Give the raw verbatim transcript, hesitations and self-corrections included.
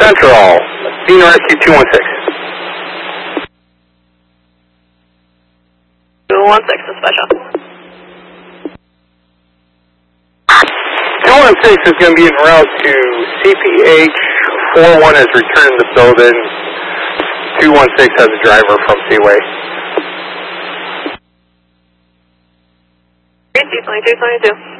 Central, Senior Rescue two one six. two one six is special. two one six is going to be en route to C P H. four one has returned the building. two one six has a driver from Seaway. twenty-two twenty-two.